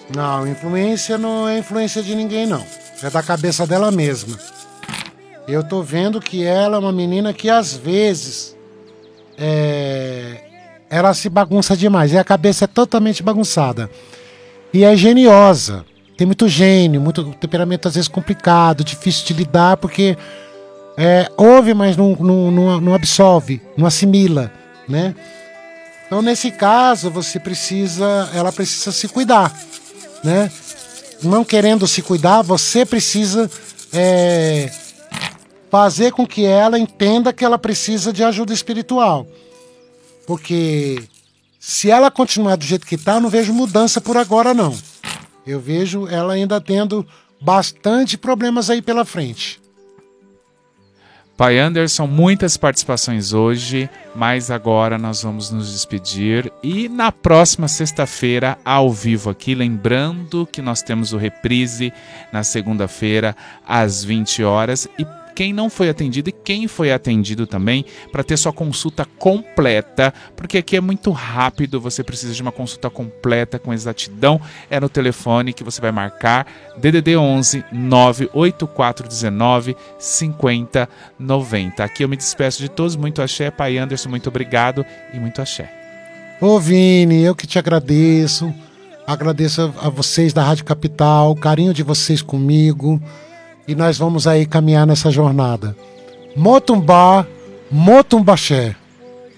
Não, influência não é influência de ninguém, não. É da cabeça dela mesma. Eu tô vendo que ela é uma menina que às vezes ela se bagunça demais. E a cabeça é totalmente bagunçada. E é geniosa. Tem muito gênio, muito temperamento às vezes complicado, difícil de lidar, porque ouve, mas não absorve, não assimila, né? Então, nesse caso, ela precisa se cuidar, né? Não querendo se cuidar, você precisa fazer com que ela entenda que ela precisa de ajuda espiritual. Porque se ela continuar do jeito que está, eu não vejo mudança por agora, não. Eu vejo ela ainda tendo bastante problemas aí pela frente. Pai Anderson, muitas participações hoje, mas agora nós vamos nos despedir e na próxima sexta-feira, ao vivo aqui, lembrando que nós temos o reprise na segunda-feira às 20 horas e quem não foi atendido e quem foi atendido também, para ter sua consulta completa, porque aqui é muito rápido, você precisa de uma consulta completa com exatidão, é no telefone que você vai marcar, DDD 11 98419 5090. Aqui eu me despeço de todos, muito axé, Pai Anderson, muito obrigado e muito axé. Ô Vini, eu que te agradeço a vocês da Rádio Capital, o carinho de vocês comigo. E nós vamos aí caminhar nessa jornada. Motumbá, Motumbaxé.